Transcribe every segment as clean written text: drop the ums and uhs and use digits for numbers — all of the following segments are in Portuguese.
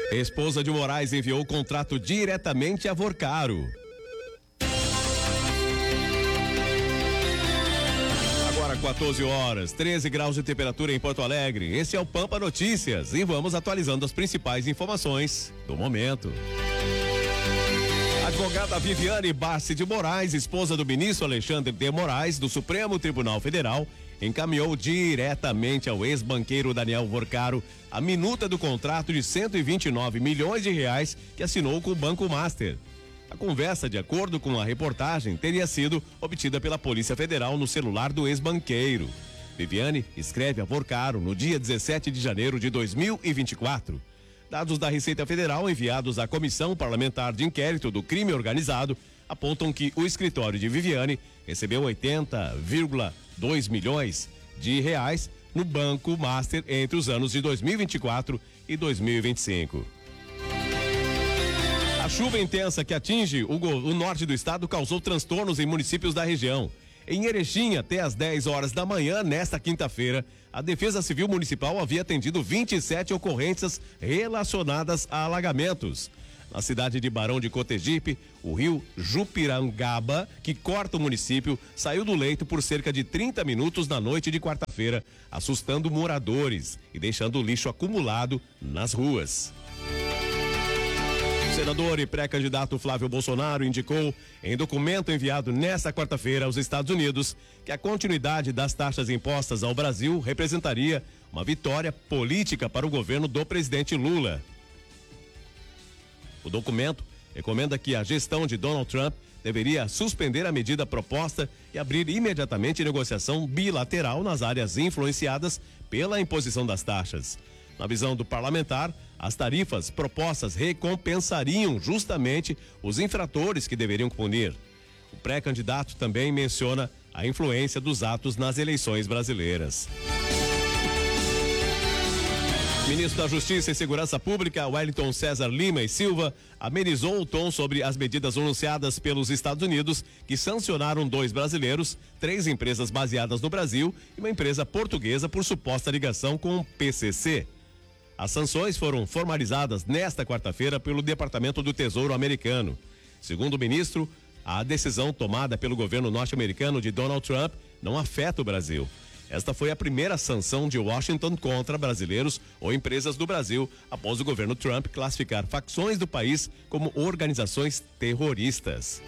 Esposa de Moraes enviou o contrato diretamente a Vorcaro. Agora 14 horas, 13 graus de temperatura em Porto Alegre. Esse é o Pampa Notícias e vamos atualizando as principais informações do momento. A advogada Viviane Bassi de Moraes, esposa do ministro Alexandre de Moraes, do Supremo Tribunal Federal, encaminhou diretamente ao ex-banqueiro Daniel Vorcaro a minuta do contrato de 129 milhões de reais que assinou com o Banco Master. A conversa, de acordo com a reportagem, teria sido obtida pela Polícia Federal no celular do ex-banqueiro. Viviane escreve a Vorcaro no dia 17 de janeiro de 2024. Dados da Receita Federal enviados à Comissão Parlamentar de Inquérito do Crime Organizado apontam que o escritório de Viviane recebeu 80,2 milhões de reais no Banco Master entre os anos de 2024 e 2025. A chuva intensa que atinge o norte do estado causou transtornos em municípios da região. Em Erechim, até às 10 horas da manhã, nesta quinta-feira, a Defesa Civil Municipal havia atendido 27 ocorrências relacionadas a alagamentos. Na cidade de Barão de Cotegipe, o rio Jupirangaba, que corta o município, saiu do leito por cerca de 30 minutos na noite de quarta-feira, assustando moradores e deixando lixo acumulado nas ruas. O senador e pré-candidato Flávio Bolsonaro indicou, em documento enviado nesta quarta-feira aos Estados Unidos, que a continuidade das taxas impostas ao Brasil representaria uma vitória política para o governo do presidente Lula. O documento recomenda que a gestão de Donald Trump deveria suspender a medida proposta e abrir imediatamente negociação bilateral nas áreas influenciadas pela imposição das taxas. Na visão do parlamentar, as tarifas propostas recompensariam justamente os infratores que deveriam punir. O pré-candidato também menciona a influência dos atos nas eleições brasileiras. O ministro da Justiça e Segurança Pública, Wellington César Lima e Silva, amenizou o tom sobre as medidas anunciadas pelos Estados Unidos, que sancionaram 2 brasileiros, 3 empresas baseadas no Brasil e uma empresa portuguesa por suposta ligação com o PCC. As sanções foram formalizadas nesta quarta-feira pelo Departamento do Tesouro americano. Segundo o ministro, a decisão tomada pelo governo norte-americano de Donald Trump não afeta o Brasil. Esta foi a primeira sanção de Washington contra brasileiros ou empresas do Brasil, após o governo Trump classificar facções do país como organizações terroristas.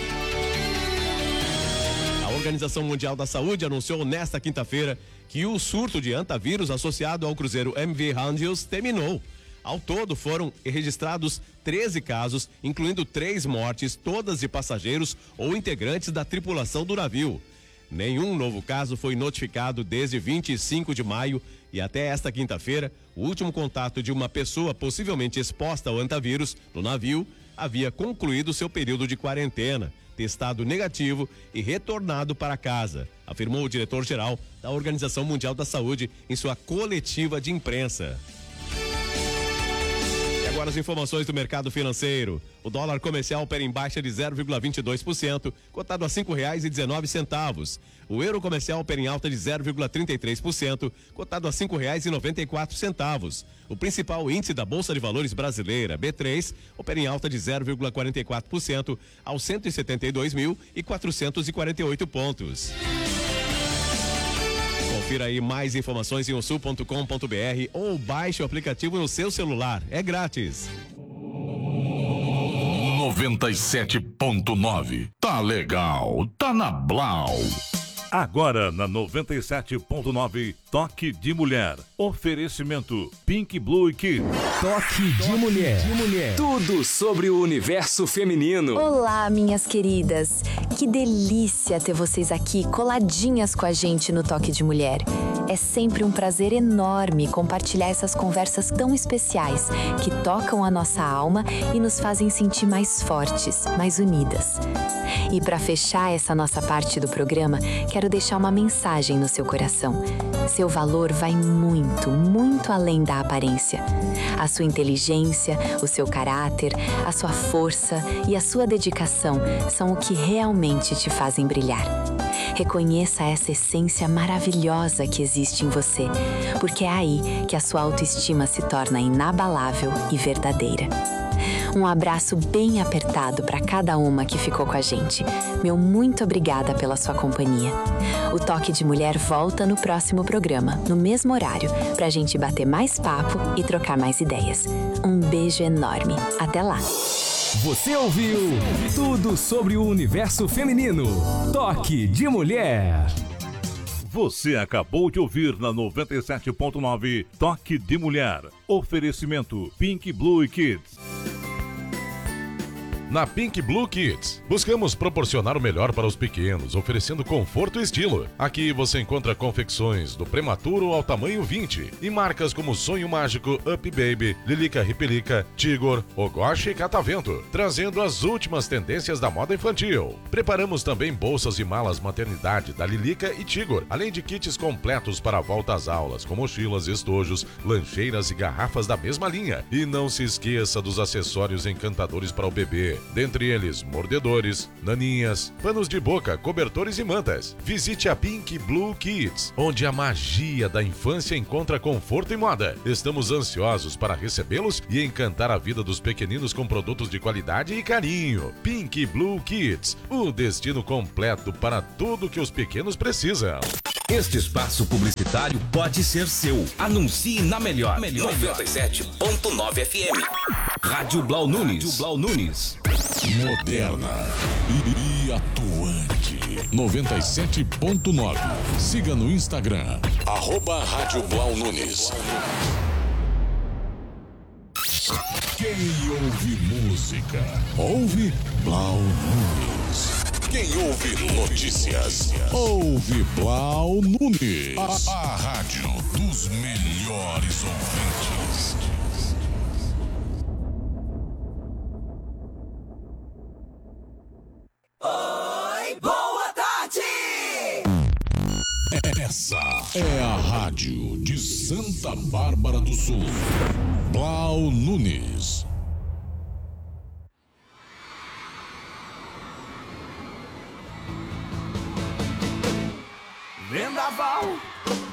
A Organização Mundial da Saúde anunciou nesta quinta-feira que o surto de antavírus associado ao cruzeiro MV Handels terminou. Ao todo foram registrados 13 casos, incluindo 3 mortes, todas de passageiros ou integrantes da tripulação do navio. Nenhum novo caso foi notificado desde 25 de maio e até esta quinta-feira, o último contato de uma pessoa possivelmente exposta ao antavírus no navio havia concluído seu período de quarentena, testado negativo e retornado para casa, afirmou o diretor-geral da Organização Mundial da Saúde em sua coletiva de imprensa. Agora as informações do mercado financeiro. O dólar comercial opera em baixa de 0,22%, cotado a R$ 5,19. O euro comercial opera em alta de 0,33%, cotado a R$ 5,94. O principal índice da Bolsa de Valores brasileira, B3, opera em alta de 0,44% aos 172.448 pontos. Confira aí mais informações em onsul.com.br ou baixe o aplicativo no seu celular. É grátis. 97.9. Tá legal, tá na Blau. Agora na 97.9, Toque de Mulher. Oferecimento Pink Blue e Kids. Toque de Mulher. Tudo sobre o universo feminino. Olá, minhas queridas. Que delícia ter vocês aqui coladinhas com a gente no Toque de Mulher. É sempre um prazer enorme compartilhar essas conversas tão especiais que tocam a nossa alma e nos fazem sentir mais fortes, mais unidas. E para fechar essa nossa parte do programa, quero deixar uma mensagem no seu coração. Seu valor vai muito, muito além da aparência. A sua inteligência, o seu caráter, a sua força e a sua dedicação são o que realmente te fazem brilhar. Reconheça essa essência maravilhosa que existe em você, porque é aí que a sua autoestima se torna inabalável e verdadeira. Um abraço bem apertado para cada uma que ficou com a gente. Meu muito obrigada pela sua companhia. O Toque de Mulher volta no próximo programa, no mesmo horário, para a gente bater mais papo e trocar mais ideias. Um beijo enorme. Até lá. Você ouviu tudo sobre o universo feminino. Toque de Mulher. Você acabou de ouvir na 97.9 Toque de Mulher. Oferecimento Pink Blue Kids. Na Pink Blue Kids, buscamos proporcionar o melhor para os pequenos, oferecendo conforto e estilo. Aqui você encontra confecções do prematuro ao tamanho 20 e marcas como Sonho Mágico, Up Baby, Lilica Ripelica, Tigor, Ogoshi e Catavento, trazendo as últimas tendências da moda infantil. Preparamos também bolsas e malas maternidade da Lilica e Tigor, além de kits completos para a volta às aulas, com mochilas, estojos, lancheiras e garrafas da mesma linha. E não se esqueça dos acessórios encantadores para o bebê. Dentre eles, mordedores, naninhas, panos de boca, cobertores e mantas. Visite a Pink Blue Kids, onde a magia da infância encontra conforto e moda. Estamos ansiosos para recebê-los e encantar a vida dos pequeninos com produtos de qualidade e carinho. Pink Blue Kids, o destino completo para tudo que os pequenos precisam. Este espaço publicitário pode ser seu. Anuncie na melhor. 97.9 FM. Rádio Blau Nunes. Moderna e atuante. 97.9. Siga no Instagram. @Rádio Blau Nunes. Quem ouve música, ouve Blau Nunes. Quem ouve notícias, ouve Blau Nunes. A rádio dos melhores ouvintes. Oi, boa tarde! Essa é a rádio de Santa Bárbara do Sul. Blau Nunes. Vendaval